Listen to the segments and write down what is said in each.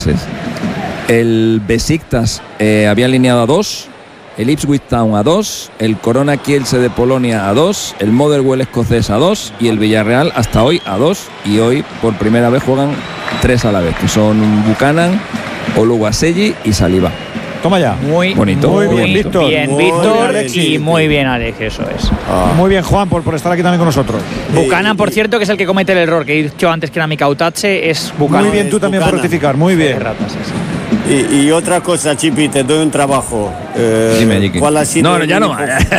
El Besiktas había alineado a 2, el Ipswich Town a 2, el Corona Kielce de Polonia a 2, el Motherwell escocés a 2 y el Villarreal hasta hoy a 2. Y hoy por primera vez juegan 3 a la vez, que son Buchanan, Oluwaseyi y Saliba. Toma ya. Muy bonito. Muy bien, Víctor. Bien, Víctor, y muy bien, Alex, eso es. Muy bien, Juan, por estar aquí también con nosotros. Buchanan, por cierto, que es el que comete el error que he dicho antes, que era Mika Utache, es Buchanan. Muy bien, tú también por rectificar, muy bien. Y otra cosa, Chipi, te doy un trabajo. Dime, ¿Cuál ha sido no, ya no.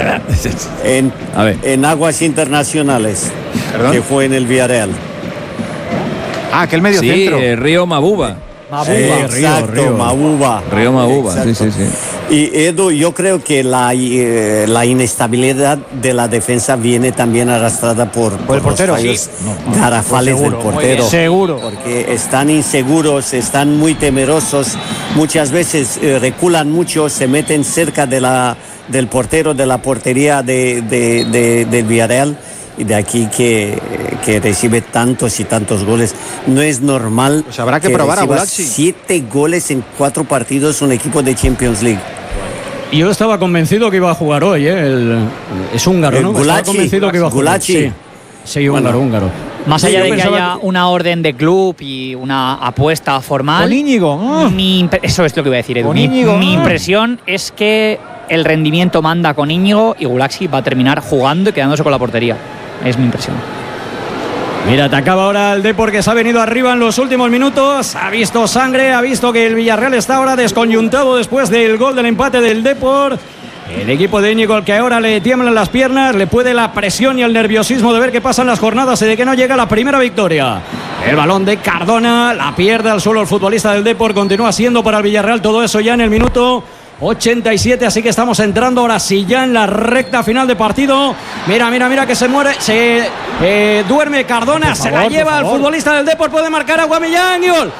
en aguas internacionales? ¿Perdón? Que fue en el Villarreal. Ah, que el medio centro. Río Mabuba. Exacto, Mabuba. Río Mabuba, sí. Y Edu, yo creo que la inestabilidad de la defensa viene también arrastrada por el portero. Los fallos garrafales del portero. Seguro. Porque están inseguros, están muy temerosos. Muchas veces reculan mucho, se meten cerca del portero, de la portería del Villarreal. Y de aquí que recibe tantos y tantos goles. No es normal. Pues habrá que probar a Gulaxi. 7 goles en 4 partidos un equipo de Champions League. Yo estaba convencido que iba a jugar hoy, es húngaro, ¿no? Estaba convencido que iba a jugar. Sí, húngaro. Más allá de que haya una orden de club y una apuesta formal. Con Íñigo. Eso es lo que iba a decir, Edu. Mi impresión es que el rendimiento manda con Íñigo y Gulaxi va a terminar jugando y quedándose con la portería. Es mi impresión. Mira, te acaba ahora el Depor, que se ha venido arriba en los últimos minutos. Ha visto sangre, ha visto que el Villarreal está ahora desconyuntado después del gol del empate del Depor. El equipo de Íñigo, al que ahora le tiemblan las piernas, le puede la presión y el nerviosismo de ver qué pasan las jornadas y de que no llega la primera victoria. El balón de Cardona, la pierde al suelo el futbolista del Depor. Continúa siendo para el Villarreal todo eso ya en el minuto 87, así que estamos entrando ahora sí ya en la recta final de partido. Mira que se duerme Cardona, se la lleva el futbolista del Depor, puede marcar a Aubameyang y gol.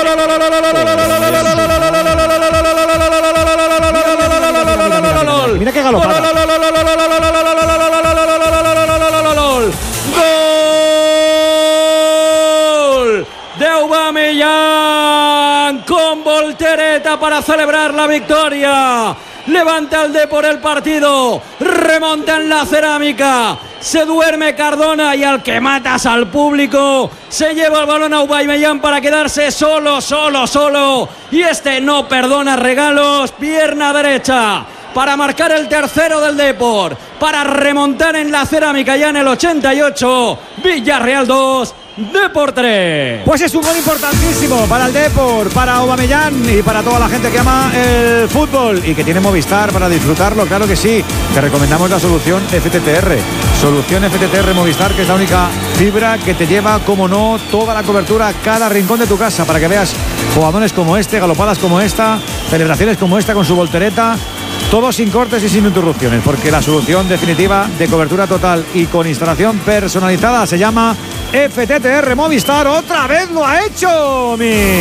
Mira qué galopada. Gol de Aubameyang con voltereta para celebrar la victoria. Levanta el Depor el partido, remonta en la cerámica, se duerme Cardona y al que matas al público se lleva el balón a Aubameyang para quedarse solo. Y este no perdona regalos, pierna derecha para marcar el tercero del Depor, para remontar en la cerámica ya en el 88. Villarreal 2, Depor 3. Pues es un gol importantísimo para el Depor, para Aubameyang y para toda la gente que ama el fútbol y que tiene Movistar para disfrutarlo, claro que sí. Te recomendamos la solución FTTR. Solución FTTR Movistar, que es la única fibra que te lleva, como no, toda la cobertura a cada rincón de tu casa para que veas jugadores como este, galopadas como esta, celebraciones como esta con su voltereta. Todo sin cortes y sin interrupciones, porque la solución definitiva de cobertura total y con instalación personalizada se llama FTTR Movistar. ¡Otra vez lo ha hecho,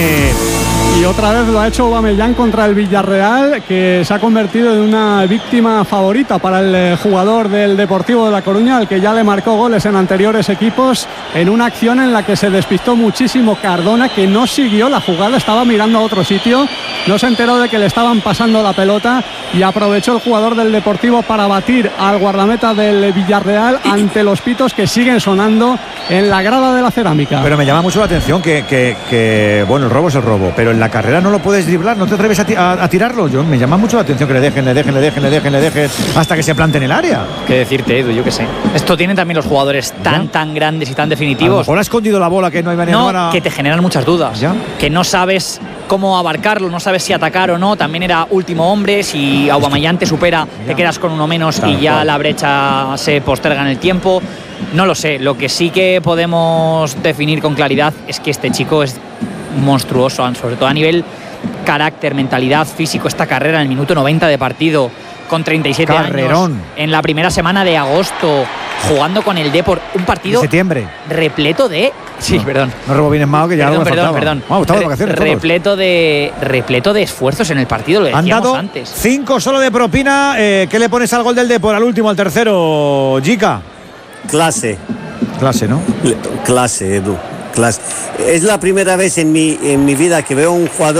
Y otra vez lo ha hecho Aubameyang contra el Villarreal, que se ha convertido en una víctima favorita para el jugador del Deportivo de La Coruña, al que ya le marcó goles en anteriores equipos, en una acción en la que se despistó muchísimo Cardona, que no siguió la jugada, estaba mirando a otro sitio, no se enteró de que le estaban pasando la pelota y aprovechó el jugador del Deportivo para batir al guardameta del Villarreal ante los pitos que siguen sonando en la grada de la cerámica. Pero me llama mucho la atención que bueno, el robo es el robo, pero en la carrera no lo puedes driblar, no te atreves a tirarlo. Me llama mucho la atención que le dejen hasta que se plante en el área. ¿Qué decirte, Edu? Yo qué sé. Esto tienen también los jugadores tan grandes y tan definitivos. A lo mejor ha escondido la bola, que no hay manera. No, que te generan muchas dudas. ¿Ya? Que no sabes cómo abarcarlo, no sabes si atacar o no. También era último hombre, si Aubameyang te supera, te quedas con uno menos y ya la brecha se posterga en el tiempo. No lo sé. Lo que sí que podemos definir con claridad es que este chico es monstruoso, sobre todo a nivel carácter, mentalidad, físico. Esta carrera en el minuto 90 de partido, con 37 años, en la primera semana de agosto, jugando con el Depor, un partido de septiembre repleto de... Sí, perdón. No rebobines más, que ya algo me faltaba. Perdón. Vamos, estamos de vacaciones repleto de esfuerzos en el partido, lo decíamos han dado antes. 5 solo de propina. ¿Qué le pones al gol del Depor, al último, al tercero, Jica? Clase, ¿no? Clase, Edu. clase. Es la primera vez en mi vida que veo un jugador